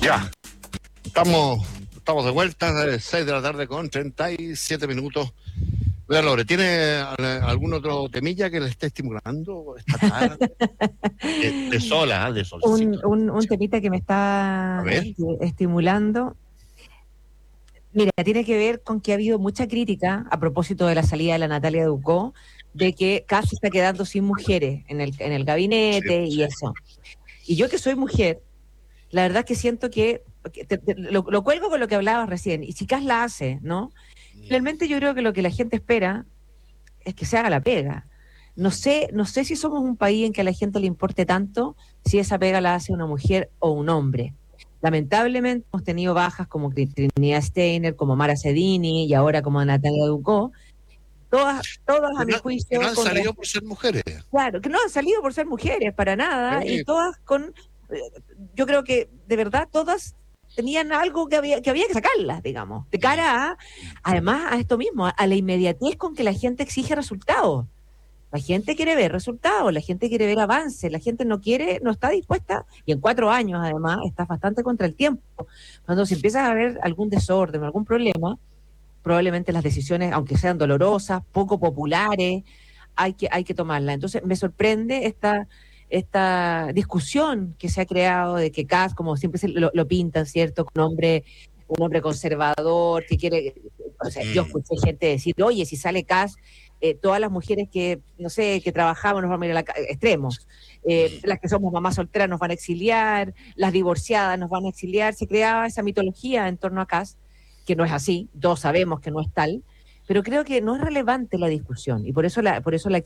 Ya, estamos de vuelta, 6 de la tarde con 37 minutos. Oiga, Lore, ¿tiene algún otro temilla que le esté estimulando esta tarde? De sola, de solcito. Un temita que me A está ver. estimulando. Mira, tiene que ver con que ha habido mucha crítica a propósito de la salida de la Natalia Ducó, de que casi se está quedando sin mujeres en el Sí, gabinete y sí. eso. Y yo que soy mujer, la verdad que siento que lo cuelgo con lo que hablabas recién, y si Kass la hace, ¿no? Finalmente yo creo que lo que la gente espera es que se haga la pega. No sé si somos un país en que a la gente le importe tanto si esa pega la hace una mujer o un hombre. Lamentablemente hemos tenido bajas como Trinidad Steiner, como Mara Sedini y ahora como Natalia Ducó, todas a mi Que no juicio han salido por ser mujeres. claro, que no han salido por ser mujeres para nada, y Sí. todas eh, yo creo que de verdad todas tenían algo que había que sacarlas, digamos, de cara además a esto mismo, a la inmediatez con que la gente exige resultados. La gente quiere ver resultados, la gente quiere ver avances, la gente no está dispuesta, y en 4 años además está bastante contra el tiempo. Cuando se empieza a ver algún desorden o algún problema, probablemente las decisiones, aunque sean dolorosas, poco populares, hay que tomarlas. Entonces me sorprende esta discusión que se ha creado de que Kass, como siempre lo pintan, ¿cierto? Un hombre conservador que quiere, o sea, yo escuché gente decir, oye, si sale Kass, todas las mujeres que, no sé, que trabajamos nos van a ir a extremos. Las que somos mamás solteras nos van a exiliar, las divorciadas nos van a exiliar. Se creaba esa mitología en torno a Kass, que no es así, todos sabemos que no es tal, pero creo que no es relevante la discusión, y por eso la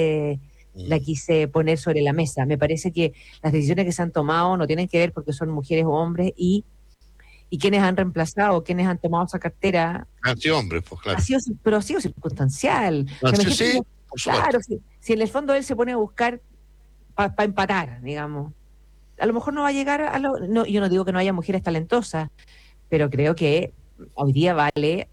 quise poner sobre la mesa. Me parece que las decisiones que se han tomado no tienen que ver porque son mujeres o hombres, y quienes han reemplazado, quienes han tomado esa cartera, Han sido hombres, pues claro. pero ha sido circunstancial. O sea, Sí, imagínate, sí, por supuesto. claro, si en el fondo él se pone a buscar para empatar, digamos, a lo mejor no va a llegar no, yo no digo que no haya mujeres talentosas, pero creo que hoy día vale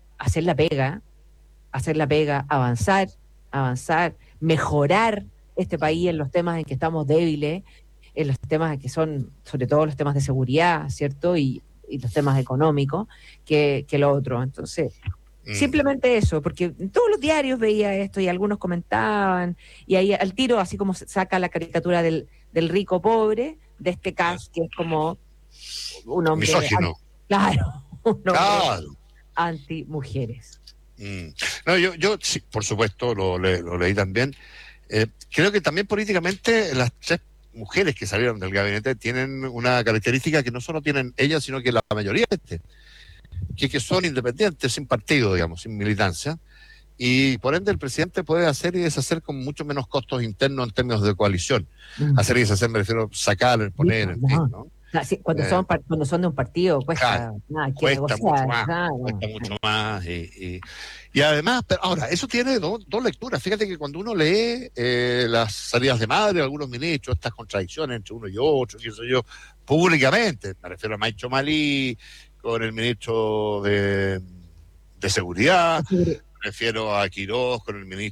hacer la pega, avanzar, mejorar este país en los temas en que estamos débiles, en los temas que son, sobre todo los temas de seguridad, ¿cierto? Y los temas económicos, que lo otro. Entonces, simplemente eso, porque en todos los diarios veía esto y algunos comentaban, y ahí al tiro, así como se saca la caricatura del rico pobre, de este Kass, que es como un hombre, Misógino. claro, un hombre Claro. anti mujeres. No, yo sí, por supuesto, lo leí también. Creo que también políticamente las tres mujeres que salieron del gabinete tienen una característica que no solo tienen ellas, sino que la mayoría que son independientes, sin partido, digamos, sin militancia, y por ende el presidente puede hacer y deshacer con mucho menos costos internos en términos de coalición. Hacer y deshacer me refiero a sacar, poner, en fin, ¿no? Sí, cuando Eh, son de un partido claro, cuesta nada, hay que cuesta mucho negociar, más, claro. cuesta mucho más. Y además, pero ahora, eso tiene dos lecturas. Fíjate que cuando uno lee las salidas de madre de algunos ministros, estas contradicciones entre uno y otro, qué sé yo, públicamente, me refiero a Maicho Malí, con el ministro de Seguridad, Sí, me refiero a Quirós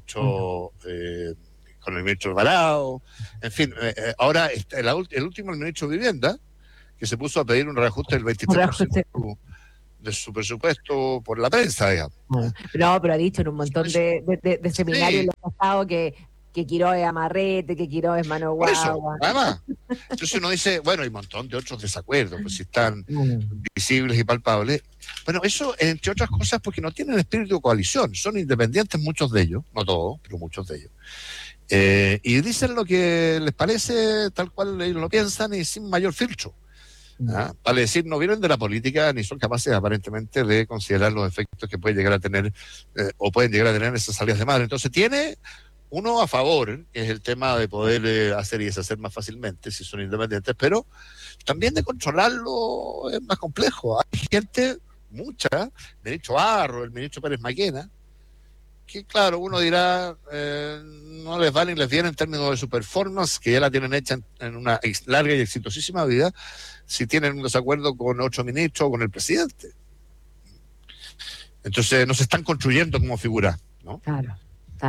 con el ministro Alvarado, en fin, ahora el último, el ministro de Vivienda, que se puso a pedir un reajuste del 23% de su presupuesto por la prensa, digamos. No, pero ha dicho en un montón de seminarios en Sí, los pasados que Quiroz es amarrete, que Quiroz es mano por eso, guagua. además. Entonces uno dice, bueno, hay un montón de otros desacuerdos, pues si están visibles y palpables. Bueno, eso, entre otras cosas, porque no tienen espíritu de coalición, son independientes muchos de ellos, no todos, pero muchos de ellos. Y dicen lo que les parece, tal cual ellos lo piensan y sin mayor filtro. Vale decir, no vienen de la política ni son capaces aparentemente de considerar los efectos que pueden llegar a tener o pueden llegar a tener esas salidas de madre. Entonces tiene uno a favor, que es el tema de poder hacer y deshacer más fácilmente si son independientes, pero también de controlarlo es más complejo. Hay gente, mucha, el ministro Barro, el ministro Pérez Maquena, que claro, uno dirá, no les va ni les viene en términos de su performance, que ya la tienen hecha en una larga y exitosísima vida, si tienen un desacuerdo con otro ministro o con el presidente. Entonces no se están construyendo como figura, ¿no? Claro, claro.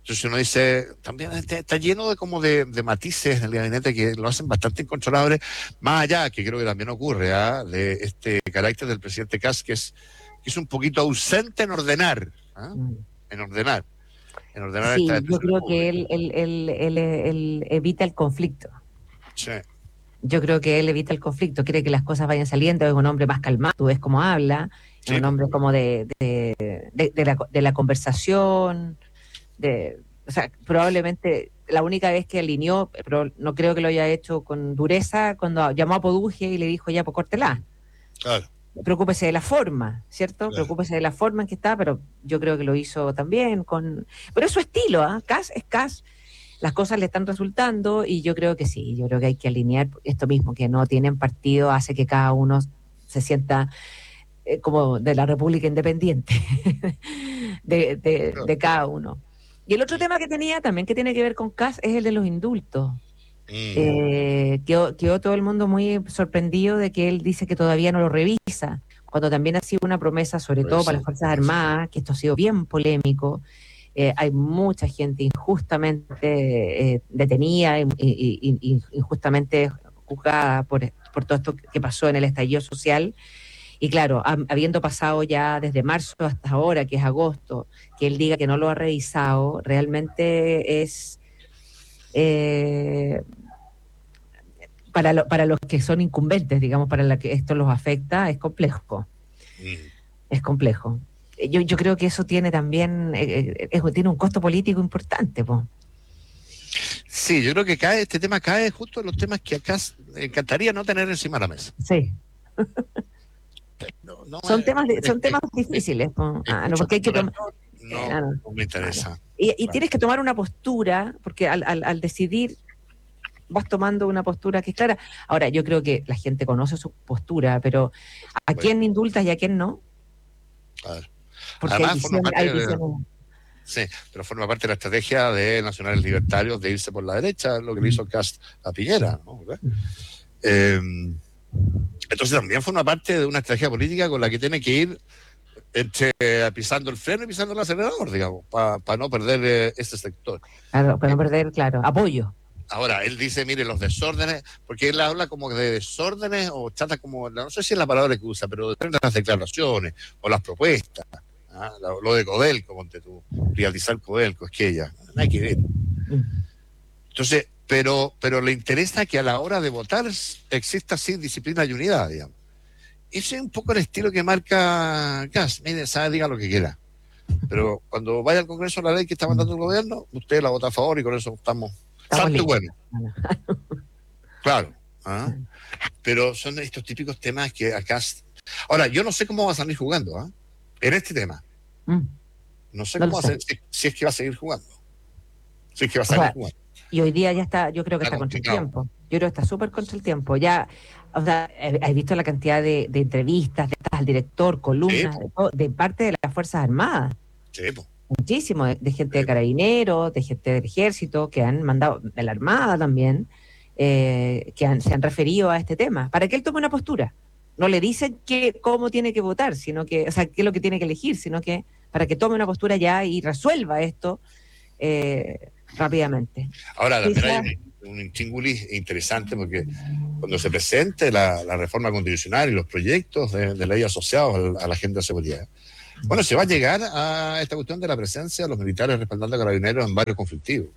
Entonces uno dice, también está lleno de como de matices en el gabinete que lo hacen bastante incontrolables, más allá, que creo que también ocurre, de este carácter del presidente Kast, que es un poquito ausente en ordenar, Mm. en ordenar, estas Sí, yo instituciones creo que públicas. él evita el conflicto. Sí, Yo creo que él evita el conflicto, quiere que las cosas vayan saliendo, es un hombre más calmado, tú ves cómo habla, es sí, un hombre como de la conversación, o sea, probablemente la única vez que alineó, pero no creo que lo haya hecho con dureza, cuando llamó a Poduje y le dijo ya, pues córtela. claro, Preocúpese de la forma, ¿cierto? claro. Preocúpese de la forma en que está, pero yo creo que lo hizo también con... Pero es su estilo, ¿ah? Kass es Kass, las cosas le están resultando y yo creo que sí, yo creo que hay que alinear esto mismo, que no tienen partido, hace que cada uno se sienta como de la República Independiente, Claro. de cada uno. Y el otro tema que tenía también que tiene que ver con Kass es el de los indultos. Mm, Quedó todo el mundo muy sorprendido de que él dice que todavía no lo revisa, cuando también ha sido una promesa, sobre todo para las Fuerzas Armadas, que esto ha sido bien polémico. Hay mucha gente injustamente detenida, injustamente juzgada por todo esto que pasó en el estallido social. Y claro, habiendo pasado ya desde marzo hasta ahora, que es agosto, que él diga que no lo ha revisado, realmente es... eh, para los que son incumbentes, digamos, para la que esto los afecta, es complejo. mm. Es complejo. Yo creo que eso tiene también, tiene un costo político importante, po. Sí, yo creo que este tema cae justo en los temas que acá encantaría no tener encima de la mesa. Sí. No, no, Son temas difíciles, po. No, escucho porque hay que tomar. no, No. no me interesa. Y Claro. tienes que tomar una postura, porque al decidir vas tomando una postura que es clara. Ahora, yo creo que la gente conoce su postura, pero ¿a Bueno, quién indultas y a quién no? a ver. Porque Además, forma parte hay visiones. sí, pero forma parte de la estrategia de nacionales libertarios de irse por la derecha, lo que le hizo Kast a Piñera, ¿no? Eh, entonces también forma parte de una estrategia política con la que tiene que ir pisando el freno y pisando el acelerador, digamos, para no perder ese sector. Claro, para no perder, claro, apoyo. Ahora, él dice, mire, los desórdenes, porque él habla como de desórdenes o trata como, no sé si es la palabra que usa, pero de las declaraciones o las propuestas. Lo de Codelco, ponte tú, privatizar Codelco, es que ella, no hay que ver. Entonces, pero le interesa que a la hora de votar exista así disciplina y unidad, digamos. Ese es un poco el estilo que marca Kast. Mire, sabe, diga lo que quiera. Pero cuando vaya al Congreso la ley que está mandando el gobierno, usted la vota a favor y con eso estamos santo y bueno. Claro. Pero son estos típicos temas que acá... Ahora, yo no sé cómo va a salir jugando en este tema. No sé cómo va a ser, si es que va a seguir jugando. Si es que va a salir jugando. Y hoy día ya está, yo creo que está contra el tiempo. Yo creo que está súper contra el tiempo. Ya, o sea, has visto la cantidad de entrevistas, de al director, columnas, sí, de parte de las Fuerzas Armadas. Sí, po. Muchísimo, de gente de Carabineros, de gente del Ejército, que han mandado, de la Armada también, se han referido a este tema, para que él tome una postura. No le dicen cómo tiene que votar, sino que, o sea, qué es lo que tiene que elegir, sino que para que tome una postura ya y resuelva esto rápidamente. Ahora, también hay un intríngulis interesante, porque cuando se presente la reforma constitucional y los proyectos de ley asociados a la agenda de seguridad, bueno, se va a llegar a esta cuestión de la presencia de los militares respaldando a Carabineros en barrios conflictivos.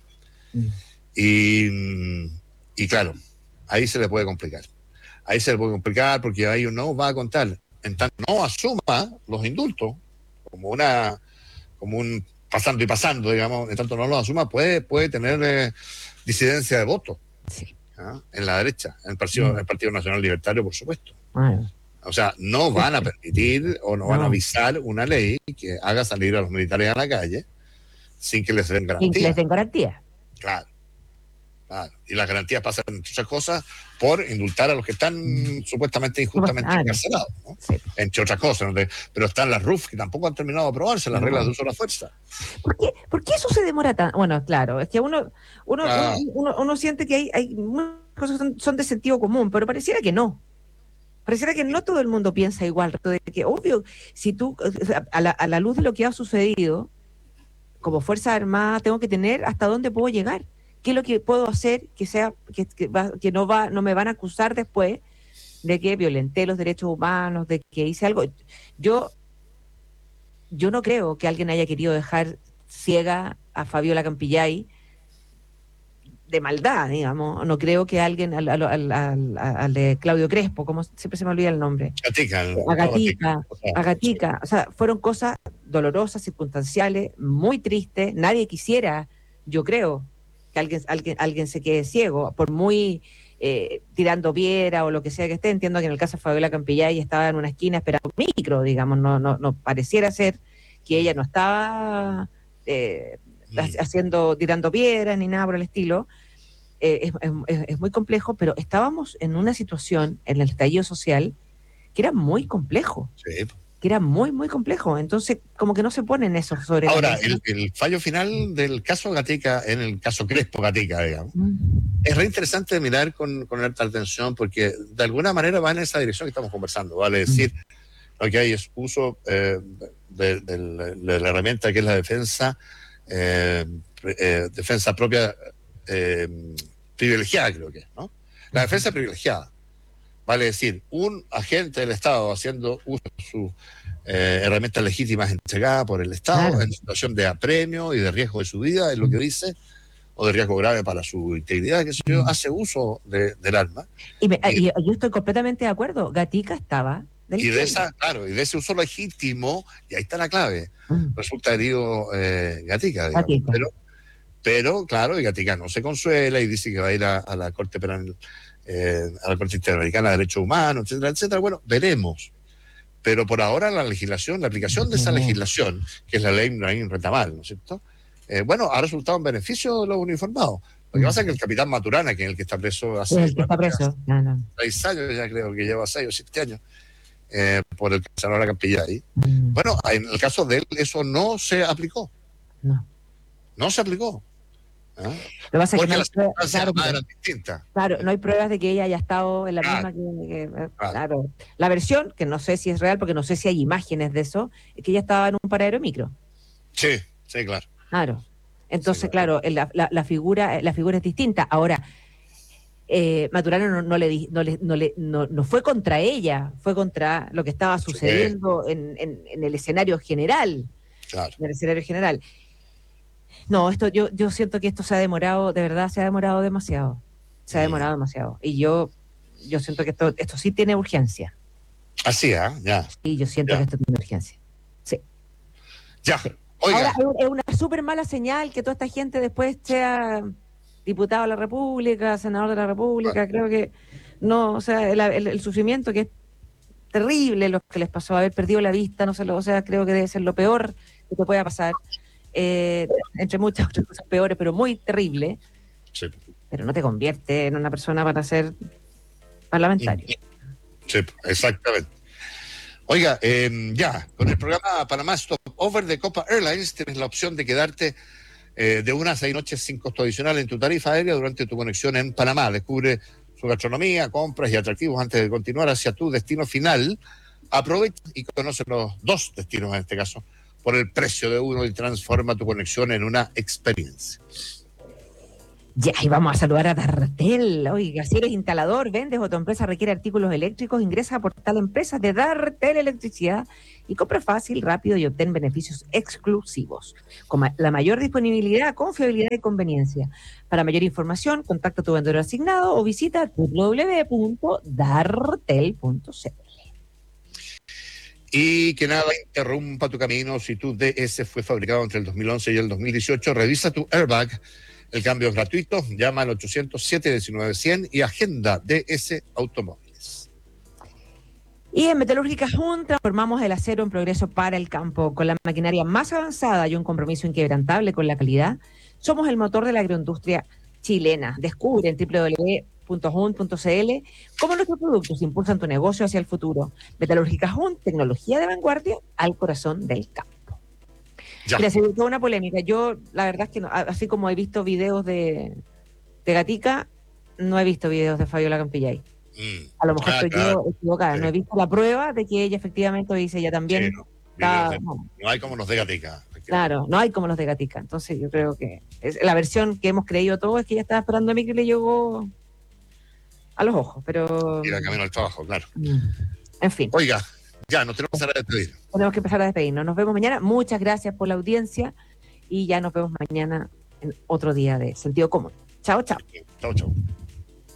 Y claro, ahí se le puede complicar. Ahí se le puede complicar porque ahí uno va a contar, en tanto no asuma los indultos como un pasando y pasando, digamos, en tanto no los asuma, puede tener disidencia de voto en la derecha, en el Partido Nacional Libertario, por supuesto. O sea, no van a permitir o no van a avisar una ley que haga salir a los militares a la calle sin que les den garantía. Sin que les den garantía. Claro. Y las garantías pasan, entre otras cosas, por indultar a los que están supuestamente injustamente encarcelados, ¿no? Sí. Entre otras cosas. ¿No? Pero están las RUF, que tampoco han terminado de aprobarse, las reglas de uso de la fuerza. ¿Por qué eso se demora tan? Bueno, claro, es que uno siente que hay muchas cosas que son de sentido común, pero pareciera que no. Pareciera que no todo el mundo piensa igual, de que obvio, si tú, a la luz de lo que ha sucedido, como Fuerza Armada tengo que tener hasta dónde puedo llegar. ¿Qué es lo que puedo hacer que no me van a acusar después de que violenté los derechos humanos, de que hice algo? Yo no creo que alguien haya querido dejar ciega a Fabiola Campillay de maldad, digamos. No creo que alguien, al de Claudio Crespo, como siempre se me olvida el nombre. A Gatica. O sea, fueron cosas dolorosas, circunstanciales, muy tristes. Nadie quisiera, yo creo, que alguien se quede ciego, por muy tirando piedra o lo que sea que esté. Entiendo que en el caso de Fabiola Campillay estaba en una esquina esperando un micro, digamos. No pareciera ser que ella no estaba tirando piedras ni nada por el estilo. Es muy complejo, pero estábamos en una situación en el estallido social que era muy complejo. Sí. Que era muy, muy complejo. Entonces, como que no se ponen eso sobre Ahora, la mesa. el fallo final del caso Gatica, en el caso Crespo-Gatica, digamos, es re interesante de mirar con alta atención, porque de alguna manera va en esa dirección que estamos conversando. Vale decir, lo que hay es uso de la herramienta que es la defensa propia privilegiada, creo que es, ¿no? La defensa privilegiada. Vale decir, un agente del Estado haciendo uso de sus herramientas legítimas entregadas por el Estado, claro, en situación de apremio y de riesgo de su vida, es lo que dice, o de riesgo grave para su integridad, que sé yo, hace uso del arma. Y yo estoy completamente de acuerdo. Gatica estaba y de ese uso legítimo, y ahí está la clave, resulta herido Gatica, digamos. Pero claro, y Gatica no se consuela y dice que va a ir a la Corte Penal, a la Corte Interamericana de Derechos Humanos, etcétera, etcétera. Bueno, veremos. Pero por ahora la aplicación de esa legislación, que es la ley Naín Retamal, ¿no es cierto? Ha resultado en beneficio de los uniformados. Lo que pasa es que el capitán Maturana, que es el que está preso hace 6 años, ya creo que lleva 6 o 7 años, por el caso de la Campillay. Bueno, en el caso de él, eso no se aplicó. No se aplicó. Lo que pasa es que las circunstancias eran distintas. Claro, no hay pruebas de que ella haya estado en la misma claro. La versión, que no sé si es real, porque no sé si hay imágenes de eso, es que ella estaba en un paradero micro. Sí, claro. Claro. Entonces, claro, la figura es distinta. Ahora, Maturana no fue contra ella, fue contra lo que estaba sucediendo en el escenario general. Claro. En el escenario general. No, yo siento que esto se ha demorado, de verdad se ha demorado demasiado. Se ha demorado demasiado. Y yo siento que esto sí tiene urgencia. Así, ya. Y yo siento que esto tiene urgencia. Sí. Ya, oiga. Ahora, es una súper mala señal que toda esta gente después sea diputado de la República, senador de la República. Creo que no, o sea, el sufrimiento que es terrible lo que les pasó, haber perdido la vista, creo que debe ser lo peor que te pueda pasar. Entre muchas otras cosas peores, pero muy terrible. Sí. Pero no te convierte en una persona para ser parlamentario. Sí, exactamente. Oiga, ya, con el programa Panamá Stop Over de Copa Airlines tienes la opción de quedarte de 1 a 6 noches sin costo adicional en tu tarifa aérea durante tu conexión en Panamá. Descubre su gastronomía, compras y atractivos antes de continuar hacia tu destino final. Aprovecha y conoce los 2 destinos en este caso por el precio de uno y transforma tu conexión en una experiencia. Ya, y vamos a saludar a Dartel. Oiga, si eres instalador, vendes o tu empresa requiere artículos eléctricos, ingresa a Portal Empresas de Dartel Electricidad y compra fácil, rápido y obtén beneficios exclusivos. Con la mayor disponibilidad, confiabilidad y conveniencia. Para mayor información, contacta a tu vendedor asignado o visita www.dartel.cl. Y que nada interrumpa tu camino. Si tu DS fue fabricado entre el 2011 y el 2018, revisa tu airbag. El cambio es gratuito. Llama al 800-719-100 y agenda DS Automóviles. Y en Metalúrgica Jun transformamos el acero en progreso para el campo. Con la maquinaria más avanzada y un compromiso inquebrantable con la calidad, somos el motor de la agroindustria chilena. Descubre en www.jun.cl cómo nuestros productos impulsan tu negocio hacia el futuro. Metalúrgica Jun, tecnología de vanguardia al corazón del campo. Mira, se dio una polémica. Yo, la verdad es que no, así como he visto videos de Gatica, no he visto videos de Fabiola Campillay. A lo mejor estoy yo equivocada. No he visto la prueba de que ella efectivamente dice ella también No hay como los de Gatica. Claro, no hay como los de Gatica. Entonces yo creo que la versión que hemos creído todos es que ella estaba esperando a mí que le llegó a los ojos, pero... Iba camino al trabajo, claro. En fin. Oiga, ya, nos tenemos que empezar a despedir. Tenemos que empezar a despedirnos. Nos vemos mañana. Muchas gracias por la audiencia y ya nos vemos mañana en otro día de Sentido Común. Chao, chao. Chao, chao.